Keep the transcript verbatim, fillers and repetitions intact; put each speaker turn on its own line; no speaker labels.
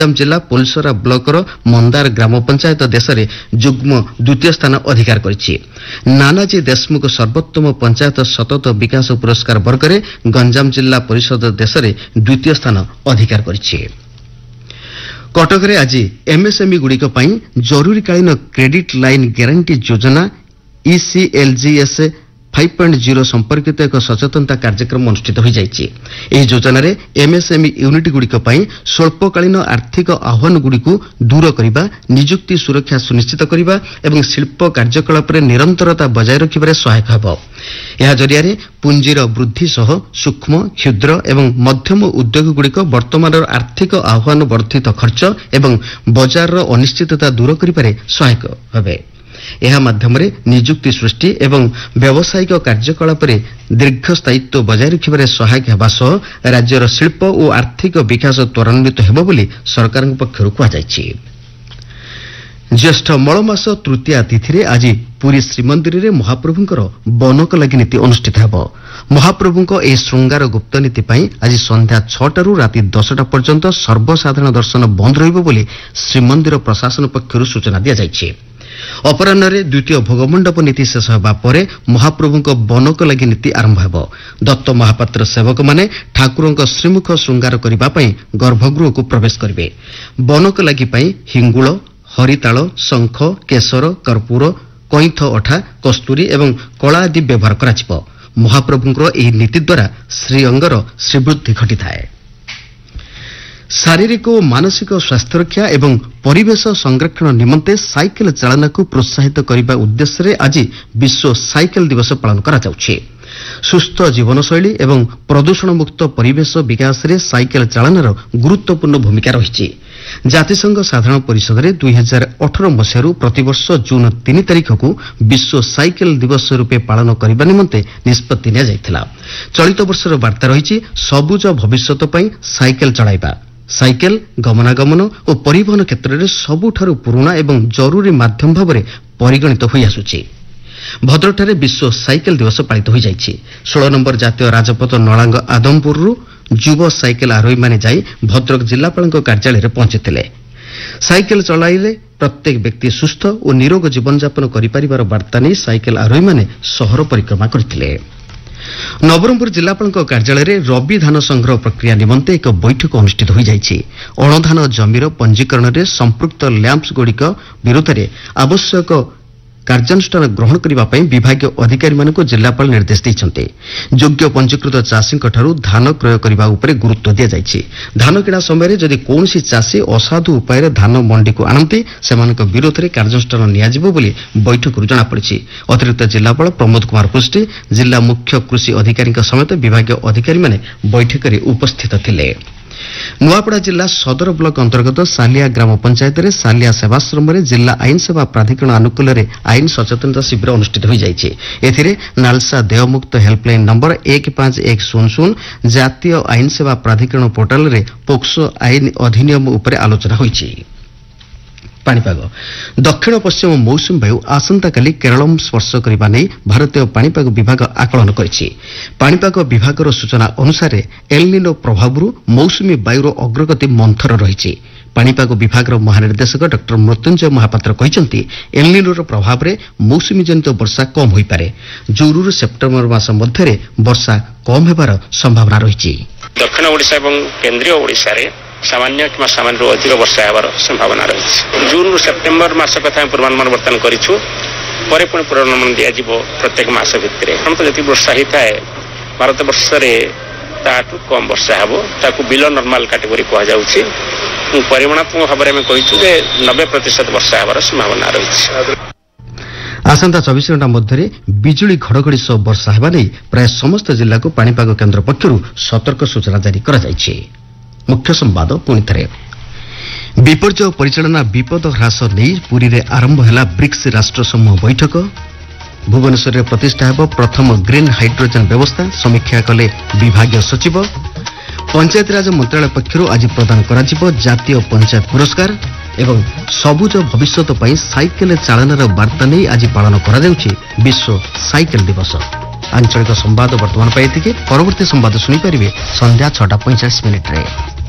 जिला पुलसरा ब्लॉकर मंदार ग्राम पंचायत देश में जुग्म द्वितीय स्थान अधिकार करिछि। नानाजी देशमुख सर्वोत्तम पंचायत सतत विकास पुरस्कार वर्ग में गंजाम जिला परिषद देश में द्वितीय स्थान अधिकार करिछि। कटक रे आज एमएसएमई गुड़िक जरूरीकालीन क्रेडिट लाइन ग्यारंटी योजना ईसीएलजीएस फाइव पॉइंट जीरो संपर्कित एक सचेतनता कार्यक्रम अनुष्ठित हो जाइछि। एही योजना रे एमएसएमई यूनिट गुड़िक स्वल्पकालीन आर्थिक आह्वान गुड़िकु दूर करिबा, नियुक्ति सुरक्षा सुनिश्चित करिबा एवं शिल्प कार्यकलाप रे निरंतरता बजाय रखिबारे सहायक हेबो। एहा जरिया रे पुंजीर वृद्धि सह सूक्ष्म क्षुद्र एवं मध्यम उद्योग गुड़िक वर्तमान आर्थिक आह्वान वर्धित खर्च एवं बजार अनिश्चितता दूर करिबारे सहायक हेबे। यह माध्यम नियुक्ति सृष्टि एवं व्यावसायिक कार्यकलाप दीर्घ स्थायित्व बजाय रखिबारे सहायक हेबा सह राज्यर शिल्प और आर्थिक विकास त्वरान्वित हेबो बोली सरकार पक्षरु कहाଯାଇଛି। ज्येष्ठ मलमास तृतीया तिथि आज पुरी श्रीमंदिर में महाप्रभुंकर बनक लगी नीति अनुष्ठित हेबो। महाप्रभुंक ए श्रृंगार गुप्त नीति पई आज संध्या छटारू राति दसटा पर्यंत सर्वसाधारण दर्शन बंद रहिबो बोली श्रीमंदिर प्रशासन पक्षरु सूचना दिया जाइछि। अपराह्न द्वितीय भोगमंडप नीति शेष होगा पर महाप्रभुंक बनक लगी नीति आरंभ हेबो। दत्त महापात्र सेवक माने ठाकुरंक श्रीमुख श्रृंगार करिबा पई गर्भगृह को प्रवेश करिवे। बनक लगी पई हिंगुळ, हरिताल, शंख, केसर, कर्पूर, कईथ अठा, कस्तूरी एवं कला आदि व्यवहार कराजिबो। महाप्रभुंकर एही नीति द्वारा श्रीअंगर श्रीवृद्धि घटिथाए। शारीरिक और मानसिक स्वास्थ्य रक्षा एवं परिवेश संरक्षण निमंते साइकेल चालना को प्रोत्साहित करने उद्देश्य रे आज विश्व साइकेल दिवस पालन करा जाउछि। सुस्थ जीवनशैली एवं प्रदूषण मुक्त परिवेश विकास रे साइकेल चालनार गुरुत्वपूर्ण भूमिका रही। जातिसंघ साधारण परिषद रे दुई हजार अठर मसीह प्रतिवर्ष जून तीन तारिख को विश्व साइकेल दिवस रूपे पालन करने निमंते निष्पत्ति निया जायथिला। चलित वर्षर वार्ता रही सबुज भविष्यत पई साइकेल चलाइबा। साइकेल गमनागमन और परिवहन क्षेत्र में सबुठारु पुराना एवं जरूरी माध्यम भाव में परिगणित हो आसुछि। भद्रकଠାରେ विश्व साइकेल दिवस पालित हो जाइछि। षोल नंबर जातीय राजपथ नलांग आदमपुर युव साइकेल आरोही माने जाई भद्रक जिलापाल कार्यालय पहुंचीथिले। साइकेल चलाइले प्रत्येक व्यक्ति सुस्थ और निरोग जीवन यापन करिपारिबार वार्ता नहीं साइकेल आरोही माने शहर परिक्रमा करथिले। नवरंगपुर जिलापाल कार्यालय में रबी धान संग्रह प्रक्रिया निमंते एक बैठक अनुष्ठित हो जाइछि। अणधान जमीर पंजीकरण में संपृक्त लैंप्स गुड़िक विरोध में आवश्यक कार्यानुष्ठान ग्रहण करने विभागीय अधिकारी मानक जिलापाल निर्देश देइछन्ते। योग्य पंजीकृत चाषी धान क्रय करने उपर गुरुत्व दि जाइछि। धान किणा समय जदि कौनसी चाषी असाधु उपाय धान मंडी को आनते सेमानक विरोध में कार्यानुष्ठान नियाजिबो बोली बैठक जଣାपड़ी। अतिरिक्त जिलापाल प्रमोद कुमार पुष्टि, जिला मुख्य कृषि अधिकारी समेत विभागीय अधिकारी माने बैठक में उपस्थित थिले। नुआपड़ा जिला सदर ब्लॉक अंतर्गत सालिया ग्राम पंचायत रे सालिया सेवाश्रम रे जिला आईन सेवा प्राधिकरण अनुकूल रे आईन सचेतनता शिविर अनुष्ठित हो जाइछि। एथिरे नालसा देयमुक्त हेल्पलाइन नंबर एक पांच एक शून्य शून्य जातीय आईन सेवा प्राधिकरण पोर्टाल रे पोक्सो आईन अधिनियम उपरे आलोचना होइछि। पाणीपाग दक्षिण पश्चिम मौसुमी वायु आसंताकाली केरल स्पर्श करने नहीं भारतीय पाणीपाग विभाग आकलन करिछि। पाणीपाग विभागर सूचना अनुसार एलनिनो प्रभाव मौसुमी वायुर अग्रगति मंथर रही। पाणीपाग विभाग महानिर्देशक डॉ मृत्युंजय महापात्र कहते एलनिनोर प्रभाव में मौसुमी जनित वर्षा कम हो पारे। जून सेप्टेम्बर मास मध्य वर्षा कम होबार संभावना रही।
दक्षिण ओडिशा एवं केंद्रीय ओडिशा रे सामान्य कि सामान्य अधिक वर्षा होबार संभावना रही। जून सेप्टेम्बर मास कथा पूर्वानुमान वर्तन करिछु परे पुणी पूर्वानुमान दिया जिवो प्रत्येक मास भितरे। हम तो जति वर्षा हिता है भारत वर्ष रे ताटू कम वर्षा हबो ताकू बिलो नॉर्मल कैटेगरी कहा जाउछि। परिमाणात्मक भाव में कहिछु जे नब्बे प्रतिशत वर्षा होबार संभावना रही।
आसंता चौबीस घंटा मध्य बिजुली घड़घड़ी सह वर्षा होगा नहीं प्राय समस्त जिला को पाणीपाग केन्द्र पक्षरु सतर्क सूचना जारी करा जाइछि। मुख्य संवाद पुणी थे विपर्यय परिचालना विपद ह्रास नहीं पुरी रे आरंभ है ब्रिक्स राष्ट्र समूह बैठक। भुवनेश्वर में प्रतिष्ठा हेब प्रथम ग्रीन हाइड्रोजन व्यवस्था समीक्षा कले विभागीय सचिव। पंचायतराज मंत्रालय पक्षरु आज प्रदान करा जातीय पंचायत पुरस्कार एवं सबुज भविष्यत पई साइकेल चालनार वार्ता नहीं आज पालन करा जाउछि विश्व साइकेल दिवस। आंचलिक संवाद वर्तमान पाई परवर्ती संवाद सुनी पारिबे संध्या छटा पैंचाश मिनिट रे।